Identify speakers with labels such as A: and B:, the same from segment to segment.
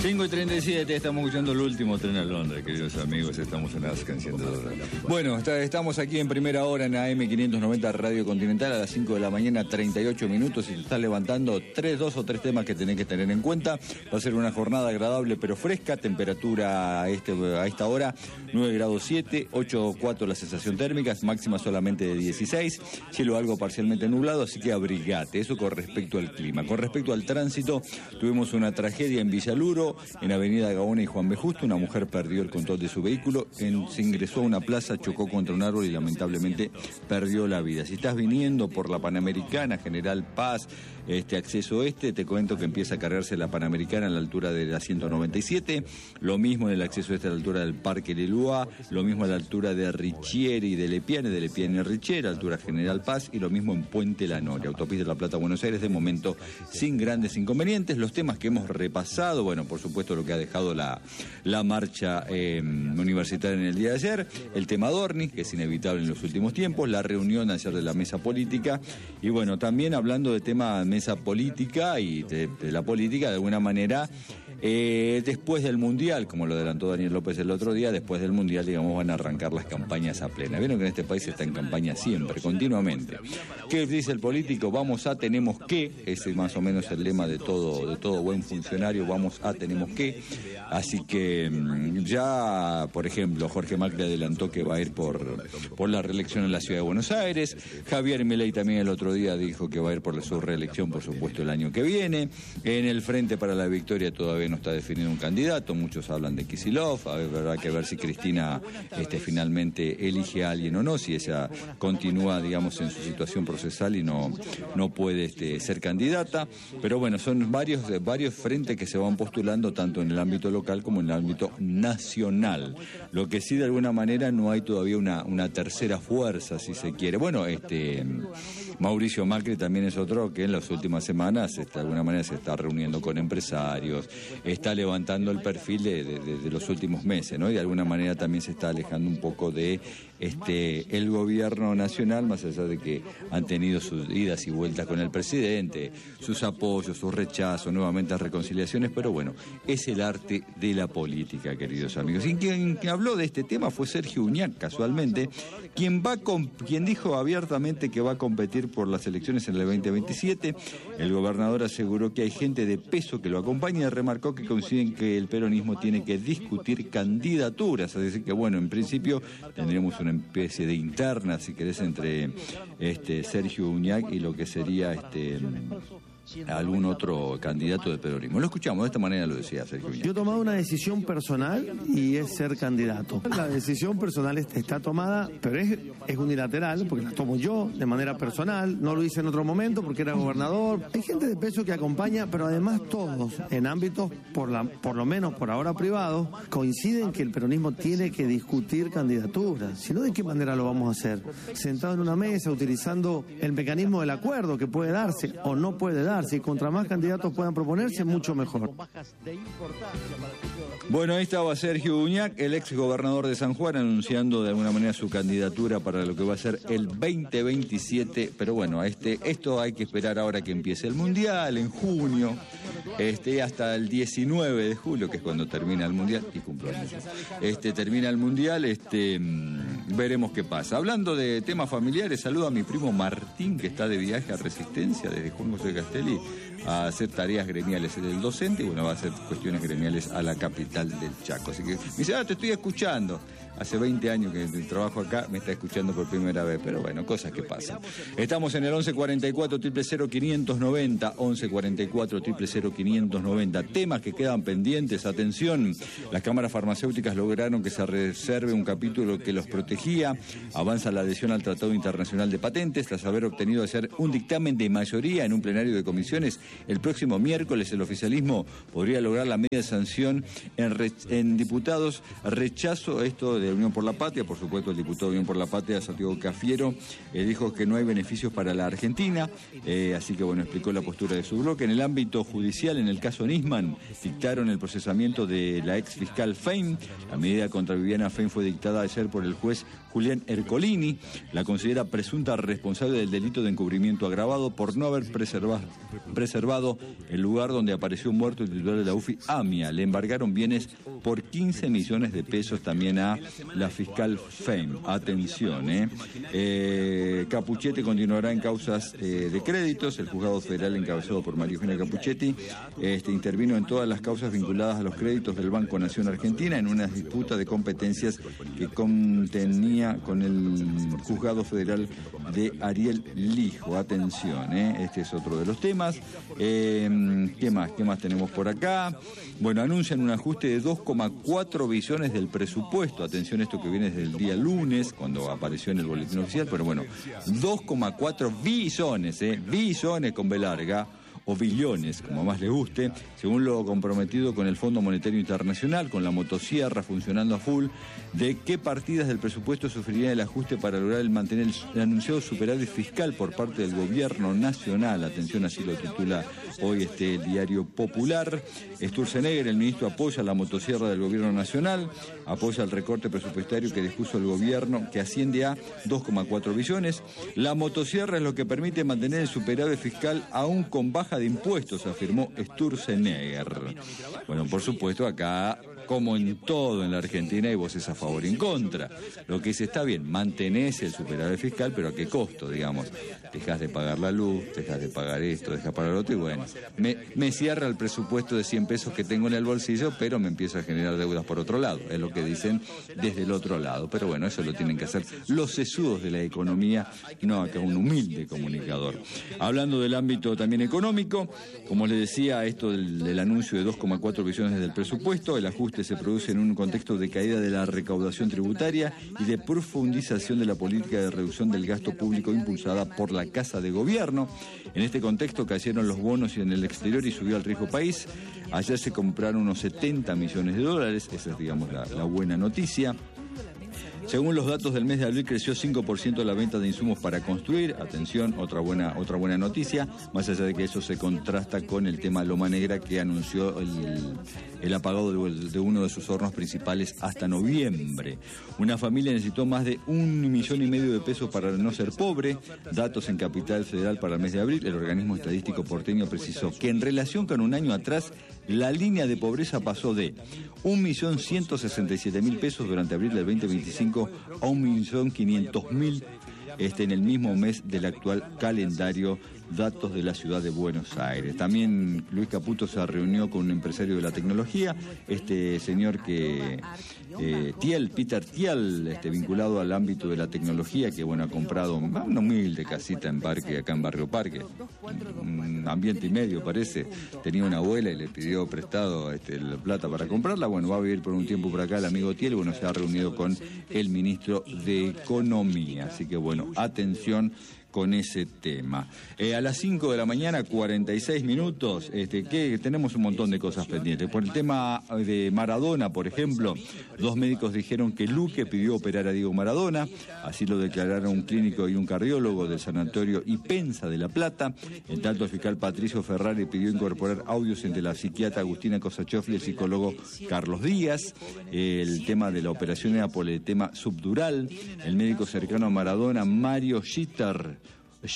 A: 5:37, estamos escuchando el último tren a Londres, queridos amigos, estamos en las canciones de Dora. Bueno, estamos aquí en primera hora en AM590 Radio Continental a las 5 de la mañana, 38 minutos, y te estás levantando 2 o 3 temas que tenés que tener en cuenta. Va a ser una jornada agradable pero fresca, temperatura a esta hora 9 grados 7, 8,4 la sensación térmica, máxima solamente de 16, cielo algo parcialmente nublado, así que abrigate, eso con respecto al clima. Con respecto al tránsito, tuvimos una tragedia en Villaluro, en Avenida Gaona y Juan B. Justo. Una mujer perdió el control de su vehículo, se ingresó a una plaza, chocó contra un árbol y lamentablemente perdió la vida. Si estás viniendo por la Panamericana, General Paz, acceso te cuento que empieza a cargarse la Panamericana a la altura de la 197, lo mismo en el acceso a la altura del Parque Leluá, lo mismo a la altura de Richieri y de Lepiane y Richieri, altura General Paz, y lo mismo en Puente La Noria, autopista de La Plata, Buenos Aires, de momento sin grandes inconvenientes. Los temas que hemos repasado, bueno, por supuesto lo que ha dejado la marcha universitaria en el día de ayer, el tema Dorni, que es inevitable en los últimos tiempos, la reunión ayer de la mesa política, y bueno, también hablando de tema mesa política y de la política, de alguna manera, después del Mundial, como lo adelantó Daniel López el otro día, después del Mundial, digamos, van a arrancar las campañas a plena. Vieron que en este país se está en campaña siempre, continuamente. ¿Qué dice el político? Vamos a, tenemos que, ese más o menos el lema de todo buen funcionario, vamos a, tenemos que. Así que ya, por ejemplo, Jorge Macri adelantó que va a ir por la reelección en la Ciudad de Buenos Aires. Javier Milei también el otro día dijo que va a ir por su reelección, por supuesto, el año que viene. En el Frente para la Victoria todavía no está definido un candidato, muchos hablan de Kicillof, habrá que ver si Cristina finalmente elige a alguien o no, si ella continúa, digamos, en su situación procesal y no puede ser candidata. Pero bueno, son varios frentes que se van postulando tanto en el ámbito local como en el ámbito nacional. Lo que sí, de alguna manera, no hay todavía una tercera fuerza, si se quiere. Bueno, Mauricio Macri también es otro que en las últimas semanas de alguna manera se está reuniendo con empresarios, está levantando el perfil de los últimos meses, ¿no? Y de alguna manera también se está alejando un poco de el gobierno nacional, más allá de que han tenido sus idas y vueltas con el presidente, sus apoyos, sus rechazos, nuevamente reconciliaciones, pero bueno, es el arte de la política, queridos amigos. Y quien habló de este tema fue Sergio Uñac, casualmente, quien dijo abiertamente que va a competir por las elecciones en el 2027. El gobernador aseguró que hay gente de peso que lo acompaña y remarcó que coinciden que el peronismo tiene que discutir candidaturas. Es decir, que bueno, en principio tendríamos una especie de interna, si querés, entre Sergio Uñac y lo que sería algún otro candidato de peronismo. Lo escuchamos, de esta manera lo decía Sergio Uñac.
B: Yo he tomado una decisión personal y es ser candidato. La decisión personal está tomada, pero es unilateral, porque la tomo yo de manera personal, no lo hice en otro momento porque era gobernador. Hay gente de peso que acompaña, pero además todos, en ámbitos, por lo menos por ahora privados, coinciden que el peronismo tiene que discutir candidaturas. Si no, ¿de qué manera lo vamos a hacer? Sentado en una mesa, utilizando el mecanismo del acuerdo que puede darse o no puede darse. Si contra más candidatos puedan proponerse, mucho mejor.
A: Bueno, ahí estaba Sergio Uñac, el ex gobernador de San Juan, anunciando de alguna manera su candidatura para lo que va a ser el 2027. Pero bueno, esto hay que esperar ahora que empiece el Mundial, en junio, hasta el 19 de julio, que es cuando termina el Mundial, y cumpleaños. Termina el Mundial, veremos qué pasa. Hablando de temas familiares, saludo a mi primo Martín, que está de viaje a Resistencia desde Juan José Castelli a hacer tareas gremiales. Es el docente y bueno, va a hacer cuestiones gremiales a la capital del Chaco. Así que me dice, te estoy escuchando. Hace 20 años que trabajo acá, me está escuchando por primera vez, pero bueno, cosas que pasan. Estamos en el 1144-000-590, 1144-000-590. Temas que quedan pendientes, atención, las cámaras farmacéuticas lograron que se reserve un capítulo que los protegía, avanza la adhesión al Tratado Internacional de Patentes, tras haber obtenido ayer un dictamen de mayoría en un plenario de comisiones. El próximo miércoles el oficialismo podría lograr la media sanción en diputados. Rechazo esto de Unión por la Patria, por supuesto el diputado de Unión por la Patria, Santiago Cafiero, dijo que no hay beneficios para la Argentina, así que bueno, explicó la postura de su bloque. En el ámbito judicial, en el caso Nisman, dictaron el procesamiento de la ex fiscal Fein. La medida contra Viviana Fein fue dictada ayer por el juez juez Julián Ercolini la considera presunta responsable del delito de encubrimiento agravado por no haber preservado el lugar donde apareció muerto el titular de la UFI, AMIA. Le embargaron bienes por 15 millones de pesos también a la fiscal FEM. Atención, Capuchetti continuará en causas de créditos. El juzgado federal encabezado por María Eugenia Capuchetti intervino en todas las causas vinculadas a los créditos del Banco Nación Argentina en una disputa de competencias que contenía con el juzgado federal de Ariel Lijo. Atención, este es otro de los temas. ¿Qué más tenemos por acá? Bueno, anuncian un ajuste de 2,4 billones del presupuesto. Atención, esto que viene desde el día lunes, cuando apareció en el boletín oficial, pero bueno, 2,4 billones, billones con B larga, o billones, como más le guste, según lo comprometido con el Fondo Monetario Internacional, con la motosierra funcionando a full. ¿De qué partidas del presupuesto sufriría el ajuste para lograr mantener el anunciado superávit fiscal por parte del gobierno nacional? Atención, así lo titula hoy el diario Popular. Sturzenegger, el ministro, apoya la motosierra del gobierno nacional, apoya el recorte presupuestario que dispuso el gobierno, que asciende a 2,4 billones. La motosierra es lo que permite mantener el superávit fiscal aún con baja de impuestos, afirmó Sturzenegger. Bueno, por supuesto, acá, como en todo en la Argentina, hay voces a favor y en contra. Lo que está bien, mantenés el superávit fiscal, pero ¿a qué costo, digamos? Dejás de pagar la luz, dejás de pagar esto, dejás de pagar lo otro, y bueno, me cierra el presupuesto de 100 pesos que tengo en el bolsillo, pero me empieza a generar deudas por otro lado. Es lo que dicen desde el otro lado. Pero bueno, eso lo tienen que hacer los sesudos de la economía, y no acá un humilde comunicador. Hablando del ámbito también económico, como les decía, esto del anuncio de 2,4 billones del presupuesto, el ajuste se produce en un contexto de caída de la recaudación tributaria y de profundización de la política de reducción del gasto público impulsada por la Casa de Gobierno. En este contexto cayeron los bonos en el exterior y subió el riesgo país. Ayer se compraron unos 70 millones de dólares, esa es, digamos, la buena noticia. Según los datos del mes de abril, creció 5% la venta de insumos para construir. Atención, otra buena noticia, más allá de que eso se contrasta con el tema Loma Negra, que anunció el apagado de uno de sus hornos principales hasta noviembre. Una familia necesitó más de 1,5 millones de pesos para no ser pobre. Datos en Capital Federal para el mes de abril. El organismo estadístico porteño precisó que en relación con un año atrás, la línea de pobreza pasó de 1.167.000 pesos durante abril del 2025 a 1.500.000 en el mismo mes del actual calendario. Datos de la ciudad de Buenos Aires. También Luis Caputo se reunió con un empresario de la tecnología, señor que Peter Thiel, vinculado al ámbito de la tecnología, que ha comprado una humilde casita en Parque, acá en Barrio Parque, un ambiente y medio parece. Tenía una abuela y le pidió prestado la plata para comprarla. Bueno, va a vivir por un tiempo por acá el amigo Thiel, se ha reunido con el ministro de Economía. Así que atención con ese tema. A las 5 de la mañana, 46 minutos, que tenemos un montón de cosas pendientes. Por el tema de Maradona, por ejemplo, 2 médicos dijeron que Luque pidió operar a Diego Maradona, así lo declararon un clínico y un cardiólogo del sanatorio Ipensa de La Plata. En tanto, el fiscal Patricio Ferrari pidió incorporar audios entre la psiquiatra Agustina Kosachov y el psicólogo Carlos Díaz. El tema de la operación era por el tema subdural. El médico cercano a Maradona, Mario Schitter,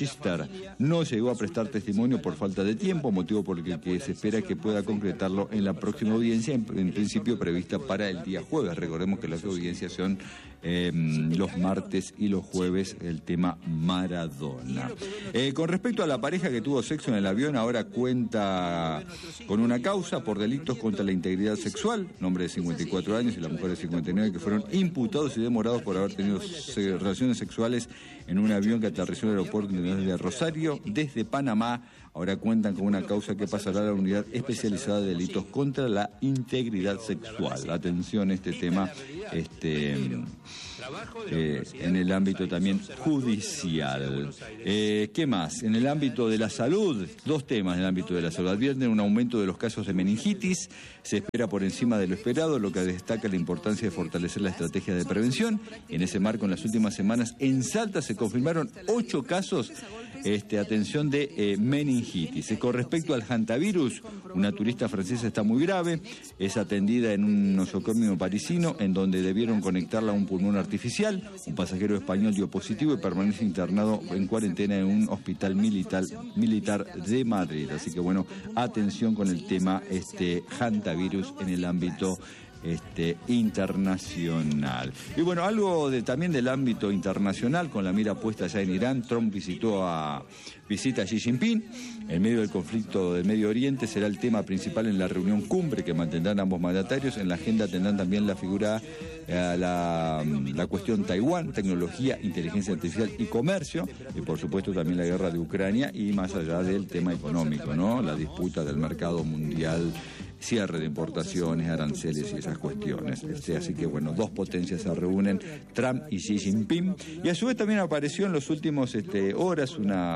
A: no llegó a prestar testimonio por falta de tiempo, motivo por el que se espera que pueda concretarlo en la próxima audiencia, en principio prevista para el día jueves. Recordemos que las audiencias son los martes y los jueves, el tema Maradona. Con respecto a la pareja que tuvo sexo en el avión, ahora cuenta con una causa por delitos contra la integridad sexual, un hombre de 54 años y la mujer de 59, que fueron imputados y demorados por haber tenido relaciones sexuales en un avión que aterrizó en el aeropuerto de Rosario desde Panamá. Ahora cuentan con una causa que pasará a la unidad especializada de delitos contra la integridad sexual. Atención a este tema en el ámbito también judicial. ¿Qué más? En el ámbito de la salud, 2 temas en el ámbito de la salud. Advierten un aumento de los casos de meningitis, se espera por encima de lo esperado, lo que destaca la importancia de fortalecer la estrategia de prevención. En ese marco, en las últimas semanas, en Salta se confirmaron 8 casos, atención, de meningitis meningitis. Con respecto al hantavirus, una turista francesa está muy grave, es atendida en un nosocomio parisino en donde debieron conectarla a un pulmón artificial. Un pasajero español dio positivo y permanece internado en cuarentena en un hospital militar de Madrid. Así que bueno, atención con el tema hantavirus en el ámbito internacional. Y bueno, algo también del ámbito internacional, con la mira puesta ya en Irán. Trump visita a Xi Jinping. En medio del conflicto del Medio Oriente será el tema principal en la reunión cumbre que mantendrán ambos mandatarios. En la agenda tendrán también la figura, la cuestión Taiwán, tecnología, inteligencia artificial y comercio, y por supuesto también la guerra de Ucrania, y más allá del tema económico, ¿no? La disputa del mercado mundial, cierre de importaciones, aranceles y esas cuestiones. Así que bueno, dos potencias se reúnen, Trump y Xi Jinping. Y a su vez también apareció en los últimos horas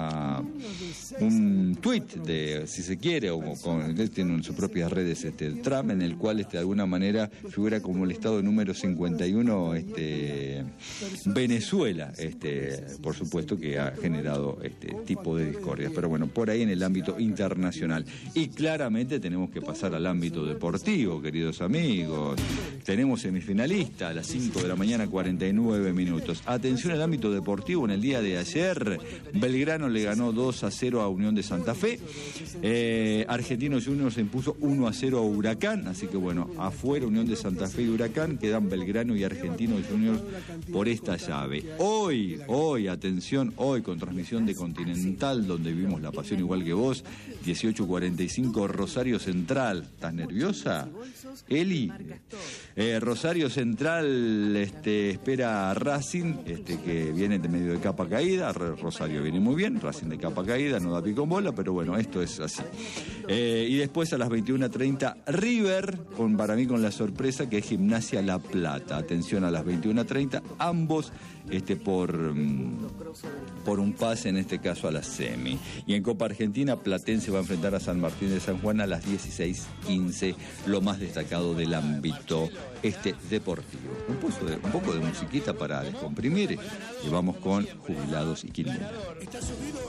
A: un tuit de, si se quiere, tiene en sus propias redes Trump, en el cual de alguna manera figura como el estado número 51 Venezuela, por supuesto que ha generado tipo de discordias. Pero bueno, por ahí en el ámbito internacional. Y claramente tenemos que pasar al ámbito deportivo, queridos amigos. Tenemos semifinalista a las 5 de la mañana, 49 minutos. Atención al ámbito deportivo. En el día de ayer, Belgrano le ganó 2-0 a Unión de Santa Fe. Argentinos Juniors se impuso 1-0 a Huracán. Así que bueno, afuera Unión de Santa Fe y Huracán, quedan Belgrano y Argentinos Juniors por esta llave. Hoy, atención, hoy con transmisión de Continental, donde vivimos la pasión igual que vos, 18:45, Rosario Central. ¿Estás nerviosa, Eli? Rosario Central espera a Racing, que viene de medio de capa caída. Rosario viene muy bien, Racing de capa caída, no da pico en bola, pero bueno, esto es así. Y después a las 21:30, River, para mí con la sorpresa que es Gimnasia La Plata. Atención, a las 21:30, ambos por un pase, en este caso a la semi. Y en Copa Argentina, Platense va a enfrentar a San Martín de San Juan a las 16:15, lo más destacado del ámbito deportivo. Un poco de musiquita para descomprimir, y vamos con Jubilados y Quilmes.